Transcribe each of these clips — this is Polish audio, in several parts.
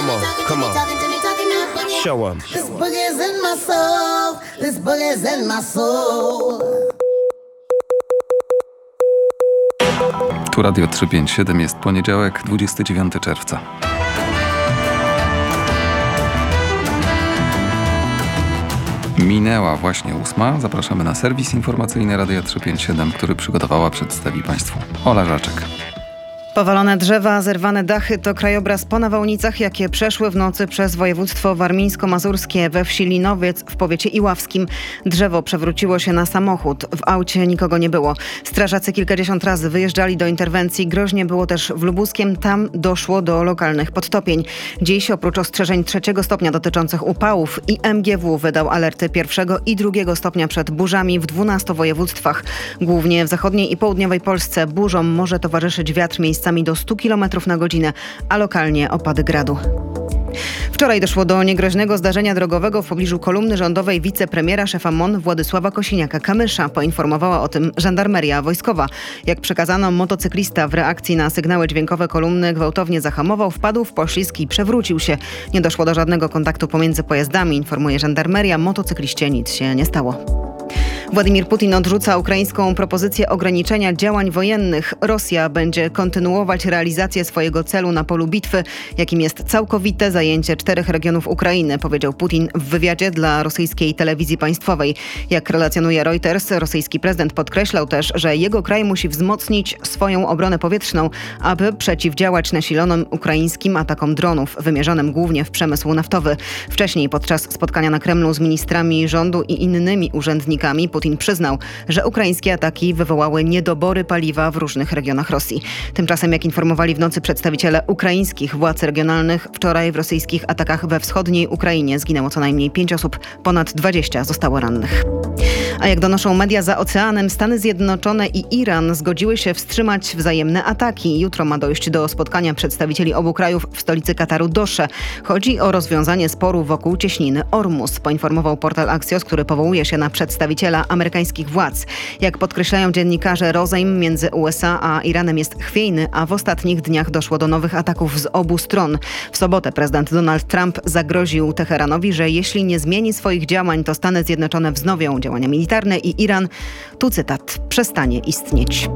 Come on, come on. Show 'em. This boogie's in my soul. This boogie's in my soul. Tu Radio 357, jest poniedziałek, 29 czerwca. Minęła właśnie 8. Zapraszamy na serwis informacyjny Radia 357, który przygotowała, przedstawi Państwu Ola Żaczek. Powalone drzewa, zerwane dachy to krajobraz po nawałnicach, jakie przeszły w nocy przez województwo warmińsko-mazurskie we wsi Linowiec w powiecie iławskim. Drzewo przewróciło się na samochód. W aucie nikogo nie było. Strażacy kilkadziesiąt razy wyjeżdżali do interwencji. Groźnie było też w Lubuskiem. Tam doszło do lokalnych podtopień. Dziś oprócz ostrzeżeń 3. stopnia dotyczących upałów i MGW wydał alerty 1. i 2. stopnia przed burzami w 12 województwach. Głównie w zachodniej i południowej Polsce burzom może towarzyszyć wiatr miejscami do 100 km na godzinę, a lokalnie opady gradu. Wczoraj doszło do niegroźnego zdarzenia drogowego w pobliżu kolumny rządowej wicepremiera szefa MON Władysława Kosiniaka-Kamysza. Poinformowała o tym żandarmeria wojskowa. Jak przekazano, motocyklista w reakcji na sygnały dźwiękowe kolumny gwałtownie zahamował, wpadł w poślizg i przewrócił się. Nie doszło do żadnego kontaktu pomiędzy pojazdami, informuje żandarmeria. Motocykliście nic się nie stało. Władimir Putin odrzuca ukraińską propozycję ograniczenia działań wojennych. Rosja będzie kontynuować realizację swojego celu na polu bitwy, jakim jest całkowite zajęcie 4 regionów Ukrainy, powiedział Putin w wywiadzie dla rosyjskiej telewizji państwowej. Jak relacjonuje Reuters, rosyjski prezydent podkreślał też, że jego kraj musi wzmocnić swoją obronę powietrzną, aby przeciwdziałać nasilonym ukraińskim atakom dronów, wymierzonym głównie w przemysł naftowy. Wcześniej podczas spotkania na Kremlu z ministrami rządu i innymi urzędnikami Putin przyznał, że ukraińskie ataki wywołały niedobory paliwa w różnych regionach Rosji. Tymczasem, jak informowali w nocy przedstawiciele ukraińskich władz regionalnych, wczoraj w rosyjskich atakach we wschodniej Ukrainie zginęło co najmniej 5 osób, ponad 20 zostało rannych. A jak donoszą media za oceanem, Stany Zjednoczone i Iran zgodziły się wstrzymać wzajemne ataki. Jutro ma dojść do spotkania przedstawicieli obu krajów w stolicy Kataru Dosze. Chodzi o rozwiązanie sporu wokół cieśniny Ormus, poinformował portal Axios, który powołuje się na przedstawiciela amerykańskich władz. Jak podkreślają dziennikarze, rozejm między USA a Iranem jest chwiejny, a w ostatnich dniach doszło do nowych ataków z obu stron. W sobotę prezydent Donald Trump zagroził Teheranowi, że jeśli nie zmieni swoich działań, to Stany Zjednoczone wznowią działania militarne i Iran, tu cytat, przestanie istnieć.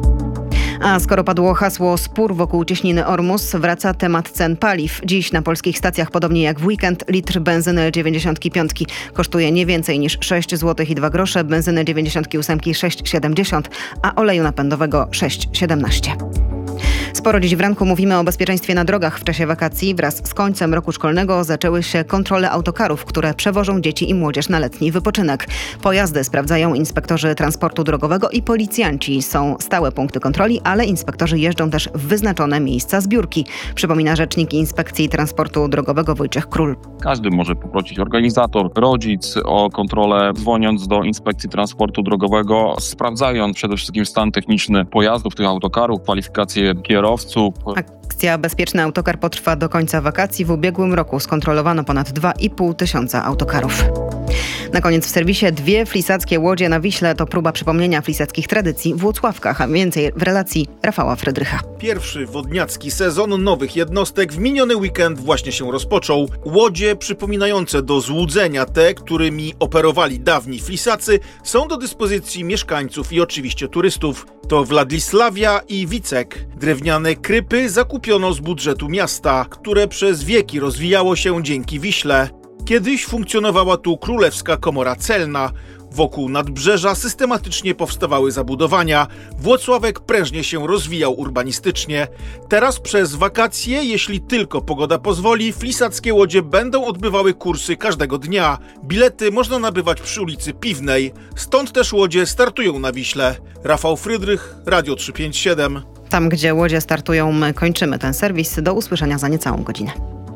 A skoro padło hasło spór wokół cieśniny Ormus, wraca temat cen paliw. Dziś na polskich stacjach, podobnie jak w weekend, litr benzyny 95 kosztuje nie więcej niż 6 zł i 2 grosze, benzyny 98 6,70, a oleju napędowego 6,17. Sporo dziś w ranku mówimy o bezpieczeństwie na drogach w czasie wakacji. Wraz z końcem roku szkolnego zaczęły się kontrole autokarów, które przewożą dzieci i młodzież na letni wypoczynek. Pojazdy sprawdzają inspektorzy transportu drogowego i policjanci. Są stałe punkty kontroli, ale inspektorzy jeżdżą też w wyznaczone miejsca zbiórki. Przypomina rzecznik Inspekcji Transportu Drogowego Wojciech Król. Każdy może poprosić organizator, rodzic o kontrolę, dzwoniąc do Inspekcji Transportu Drogowego, sprawdzając przede wszystkim stan techniczny pojazdów, tych autokarów, kwalifikacje kierowców. Akcja Bezpieczny Autokar potrwa do końca wakacji. W ubiegłym roku skontrolowano ponad 2,5 tysiąca autokarów. Na koniec w serwisie 2 flisackie łodzie na Wiśle to próba przypomnienia flisackich tradycji w Włocławkach, a więcej w relacji Rafała Frydrycha. Pierwszy wodniacki sezon nowych jednostek w miniony weekend właśnie się rozpoczął. Łodzie przypominające do złudzenia te, którymi operowali dawni flisacy, są do dyspozycji mieszkańców i oczywiście turystów. To Władysławia i Wicek. Drewniane krypy zakupiono z budżetu miasta, które przez wieki rozwijało się dzięki Wiśle. Kiedyś funkcjonowała tu Królewska Komora Celna. Wokół nadbrzeża systematycznie powstawały zabudowania. Włocławek prężnie się rozwijał urbanistycznie. Teraz przez wakacje, jeśli tylko pogoda pozwoli, flisackie łodzie będą odbywały kursy każdego dnia. Bilety można nabywać przy ulicy Piwnej. Stąd też łodzie startują na Wiśle. Rafał Frydrych, Radio 357. Tam, gdzie łodzie startują, my kończymy ten serwis. Do usłyszenia za niecałą godzinę.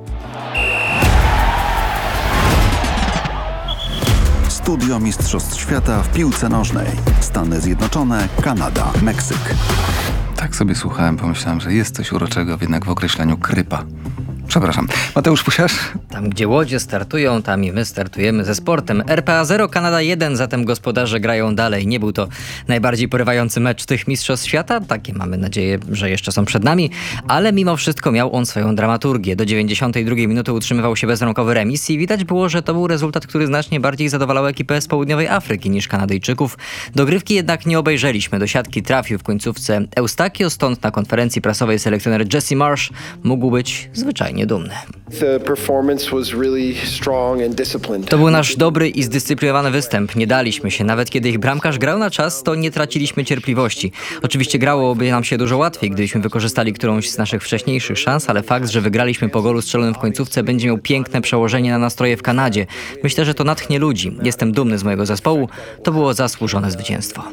Studio Mistrzostw Świata w piłce nożnej. Stany Zjednoczone, Kanada, Meksyk. Tak sobie słuchałem, pomyślałem, że jest coś uroczego jednak w określeniu krypa. Przepraszam. Mateusz Pusiarz? Tam, gdzie łodzie startują, tam i my startujemy ze sportem. RPA 0, Kanada 1, zatem gospodarze grają dalej. Nie był to najbardziej porywający mecz tych mistrzostw świata. Takie mamy nadzieję, że jeszcze są przed nami. Ale mimo wszystko miał on swoją dramaturgię. Do 92 minuty utrzymywał się bezrąkowy remis i widać było, że to był rezultat, który znacznie bardziej zadowalał ekipę z południowej Afryki niż Kanadyjczyków. Dogrywki jednak nie obejrzeliśmy. Do siatki trafił w końcówce Eustachio, stąd na konferencji prasowej selekcjoner Jesse Marsh mógł być zwyczajnie dumny. To był nasz dobry i zdyscyplinowany występ. Nie daliśmy się. Nawet kiedy ich bramkarz grał na czas, to nie traciliśmy cierpliwości. Oczywiście grałoby nam się dużo łatwiej, gdybyśmy wykorzystali którąś z naszych wcześniejszych szans, ale fakt, że wygraliśmy po golu strzelonym w końcówce, będzie miał piękne przełożenie na nastroje w Kanadzie. Myślę, że to natchnie ludzi. Jestem dumny z mojego zespołu. To było zasłużone zwycięstwo.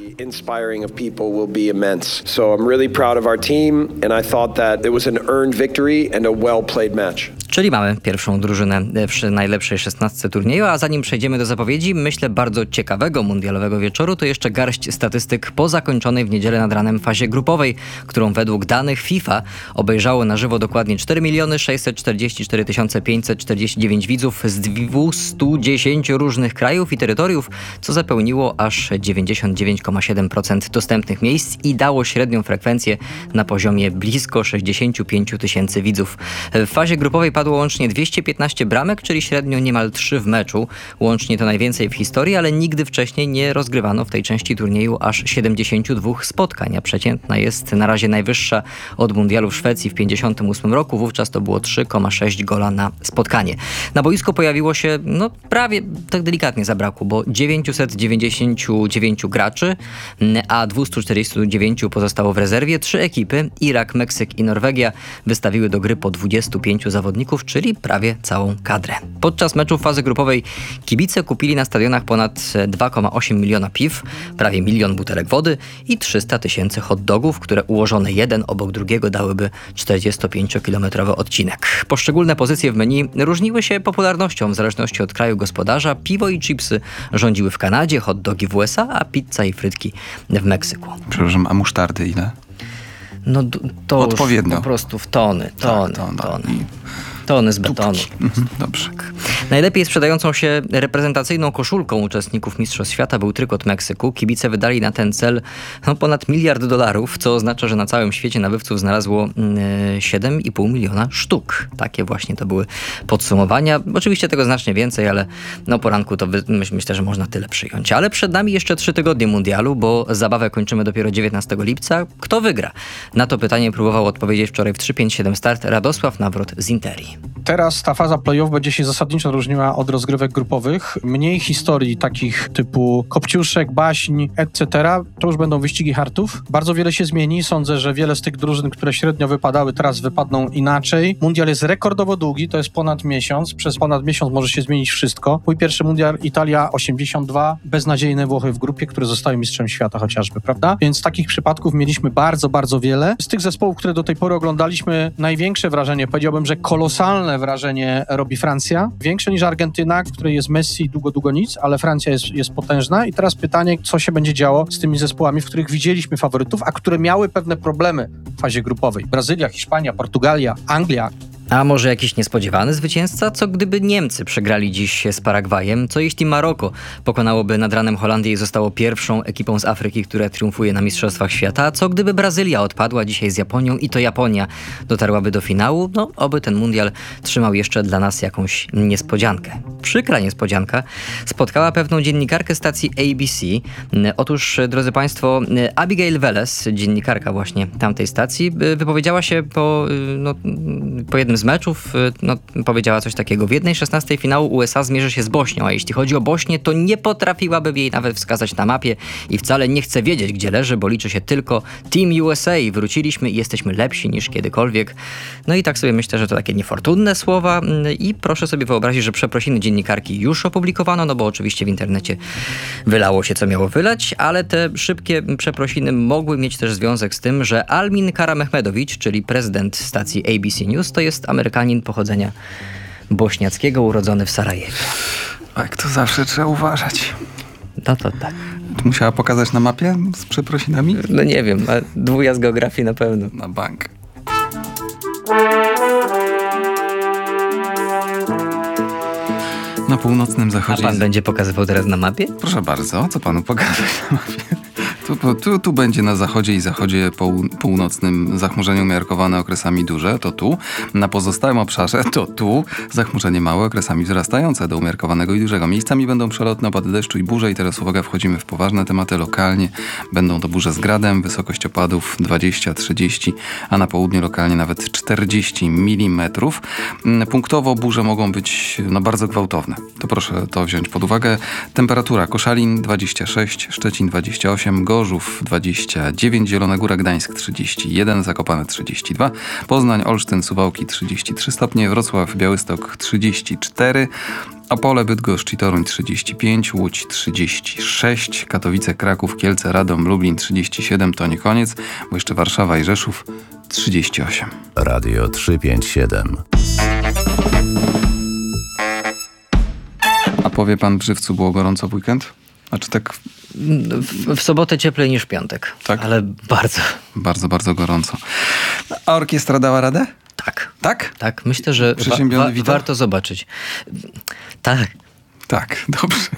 Czyli mamy pierwszą drużynę przy najlepszej 16 turnieju, a zanim przejdziemy do zapowiedzi, myślę bardzo ciekawego mundialowego wieczoru, to jeszcze garść statystyk po zakończonej w niedzielę nad ranem fazie grupowej, którą według danych FIFA obejrzało na żywo dokładnie 4 644 549 widzów z 210 różnych krajów i terytoriów, co zapełniło aż 99,7% dostępnych miejsc i dało średnią frekwencję na poziomie blisko 65 000 widzów. W fazie grupowej padło łącznie 215 bramek, czyli średnio niemal 3 w meczu. Łącznie to najwięcej w historii, ale nigdy wcześniej nie rozgrywano w tej części turnieju aż 72 spotkań, a przeciętna jest na razie najwyższa od mundialu w Szwecji w 1958 roku. Wówczas to było 3,6 gola na spotkanie. Na boisko pojawiło się, prawie tak delikatnie zabrakło, bo 999 graczy, a 249 pozostało w rezerwie. 3 ekipy, Irak, Meksyk i Norwegia, wystawiły do gry po 25 zawodników, czyli prawie całą kadrę. Podczas meczu fazy grupowej kibice kupili na stadionach ponad 2,8 miliona piw, prawie 1 milion butelek wody i 300 000 hot dogów, które ułożone jeden obok drugiego dałyby 45-kilometrowy odcinek. Poszczególne pozycje w menu różniły się popularnością w zależności od kraju gospodarza. Piwo i chipsy rządziły w Kanadzie, hot dogi w USA, a pizza i frytki w Meksyku. Przepraszam, a musztardy ile? To odpowiednio. Po prostu w tony. Tony z betonu. Dobrze. Najlepiej sprzedającą się reprezentacyjną koszulką uczestników Mistrzostw Świata był trykot Meksyku. Kibice wydali na ten cel ponad $1 miliard, co oznacza, że na całym świecie nabywców znalazło 7,5 miliona sztuk. Takie właśnie to były podsumowania. Oczywiście tego znacznie więcej, ale po ranku to myślę, że można tyle przyjąć. Ale przed nami jeszcze 3 tygodnie mundialu, bo zabawę kończymy dopiero 19 lipca. Kto wygra? Na to pytanie próbował odpowiedzieć wczoraj w 3-5-7 start Radosław Nawrot z Interii. Teraz ta faza play-off będzie się zasadniczo różniła od rozgrywek grupowych. Mniej historii takich typu kopciuszek, baśń, etc. To już będą wyścigi hartów. Bardzo wiele się zmieni. Sądzę, że wiele z tych drużyn, które średnio wypadały, teraz wypadną inaczej. Mundial jest rekordowo długi, to jest ponad miesiąc. Przez ponad miesiąc może się zmienić wszystko. Mój pierwszy mundial Italia 82, beznadziejne Włochy w grupie, które zostały mistrzem świata chociażby, prawda? Więc takich przypadków mieliśmy bardzo, bardzo wiele. Z tych zespołów, które do tej pory oglądaliśmy, największe wrażenie, powiedziałbym, że kolosalne wrażenie robi Francja. Większe niż Argentyna, w której jest Messi i długo nic, ale Francja jest potężna. I teraz pytanie, co się będzie działo z tymi zespołami, w których widzieliśmy faworytów, a które miały pewne problemy w fazie grupowej. Brazylia, Hiszpania, Portugalia, Anglia. A może jakiś niespodziewany zwycięzca? Co gdyby Niemcy przegrali dziś z Paragwajem? Co jeśli Maroko pokonałoby nad ranem Holandię i zostało pierwszą ekipą z Afryki, która triumfuje na Mistrzostwach Świata? A co gdyby Brazylia odpadła dzisiaj z Japonią i to Japonia dotarłaby do finału? Oby ten mundial trzymał jeszcze dla nas jakąś niespodziankę. Przykra niespodzianka spotkała pewną dziennikarkę stacji ABC. Otóż, drodzy Państwo, Abigail Velez, dziennikarka właśnie tamtej stacji, wypowiedziała się po jednym z meczów, powiedziała coś takiego. W 1/16 finału USA zmierzy się z Bośnią, a jeśli chodzi o Bośnię, to nie potrafiłaby jej nawet wskazać na mapie i wcale nie chce wiedzieć, gdzie leży, bo liczy się tylko Team USA. Wróciliśmy i jesteśmy lepsi niż kiedykolwiek. I tak sobie myślę, że to takie niefortunne słowa i proszę sobie wyobrazić, że przeprosiny dziennikarki już opublikowano, bo oczywiście w internecie wylało się, co miało wylać, ale te szybkie przeprosiny mogły mieć też związek z tym, że Almin Karamehmedowicz, czyli prezydent stacji ABC News, to jest Amerykanin pochodzenia bośniackiego, urodzony w Sarajewie. Jak to zawsze trzeba uważać. To tak. Musiała pokazać na mapie z przeprosinami? Nie wiem, a 2 z geografii na pewno. Na bank. północnym zachodzie. A pan będzie pokazywał teraz na mapie? Proszę bardzo, co panu pokazać na mapie? Tu będzie na zachodzie i zachodzie północnym zachmurzenie umiarkowane okresami duże, to tu. Na pozostałym obszarze to tu zachmurzenie małe okresami wzrastające do umiarkowanego i dużego. Miejscami będą przelotne opady deszczu i burze i teraz uwaga, wchodzimy w poważne tematy. Lokalnie będą to burze z gradem, wysokość opadów 20-30, a na południu lokalnie nawet 40 mm. Punktowo burze mogą być bardzo gwałtowne. To proszę to wziąć pod uwagę. Temperatura: Koszalin 26, Szczecin 28, Gorzów 29, Zielona Góra, Gdańsk 31, Zakopane 32, Poznań, Olsztyn, Suwałki 33 stopnie, Wrocław, Białystok 34, Opole, Bydgoszcz i Toruń 35, Łódź 36, Katowice, Kraków, Kielce, Radom, Lublin 37, to nie koniec, bo jeszcze Warszawa i Rzeszów 38. Radio 357. A powie pan, w Żywcu było gorąco w weekend? Znaczy tak... W sobotę cieplej niż w piątek, tak? Ale bardzo. Bardzo gorąco. A orkiestra dała radę? Tak. Tak? Tak, myślę, że warto zobaczyć. Tak. Tak, dobrze.